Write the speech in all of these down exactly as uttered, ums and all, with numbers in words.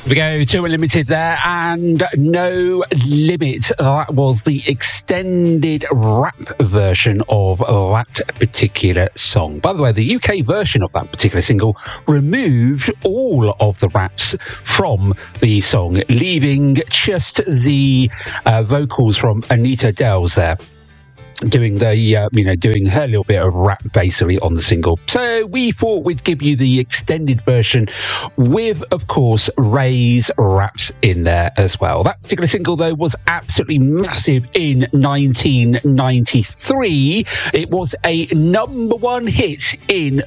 We go to Unlimited there, and No Limit. That was the extended rap version of that particular song. By the way, the U K version of that particular single removed all of the raps from the song, leaving just the uh, vocals from Anita Dells there, doing the, uh, you know, doing her little bit of rap basically on the single. So we thought we'd give you the extended version with, of course, Ray's raps in there as well. That particular single, though, was absolutely massive in nineteen ninety-three. It was a number one hit in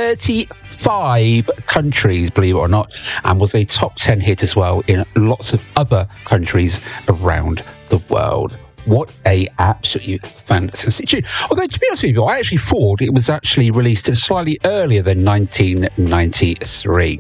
thirty-five countries, believe it or not, and was a top ten hit as well in lots of other countries around the world. What a absolutely fantastic tune. Although, to be honest with you, I actually thought it was actually released slightly earlier than nineteen ninety-three.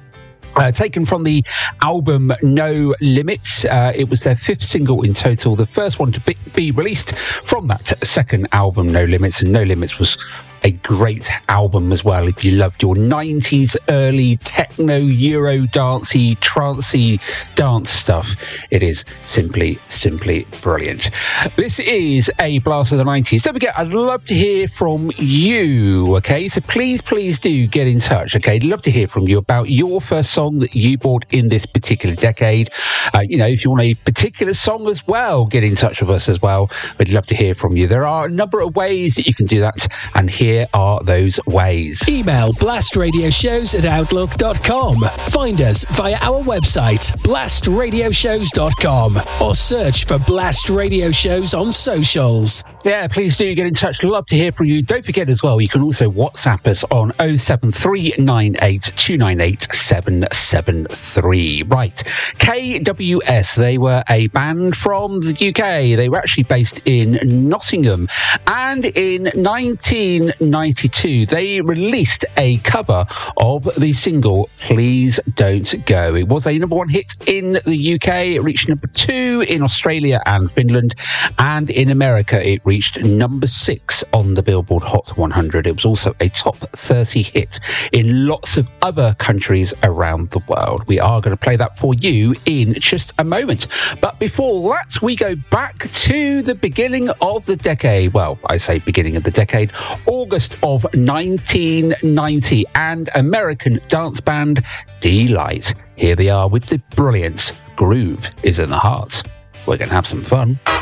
Uh, taken from the album No Limits. Uh, it was their fifth single in total, the first one to be, be released from that second album, No Limits. And No Limits was a great album as well if you loved your nineties early techno, Euro dancey, trancey dance stuff. It is simply, simply brilliant. This is a blast of the nineties. Don't forget, I'd love to hear from you, okay? So please, please do get in touch, okay? I'd love to hear from you about your first song that you bought in this particular decade. Uh, you know, if you want a particular song as well, get in touch with us as well. We'd love to hear from you. There are a number of ways that you can do that, and here Here are those ways. Email blastradioshows at outlook dot com. Find us via our website, blast radio shows dot com, or search for Blast Radio Shows on socials. Yeah, please do get in touch. Love to hear from you. Don't forget as well, you can also WhatsApp us on oh seven three nine eight two nine eight seven seven three. Right. K W S, they were a band from the U K. They were actually based in Nottingham. And in nineteen ninety-two, they released a cover of the single Please Don't Go. It was a number one hit in the U K. It reached number two in Australia and Finland. And in America, it reached number six on the Billboard Hot one hundred. It was also a top thirty hit in lots of other countries around the world. We are going to play that for you in just a moment. But before that, we go back to the beginning of the decade. Well, I say beginning of the decade, August of nineteen ninety, and American dance band Deee-Lite. Here they are with the brilliance Groove is in the Heart. We're going to have some fun.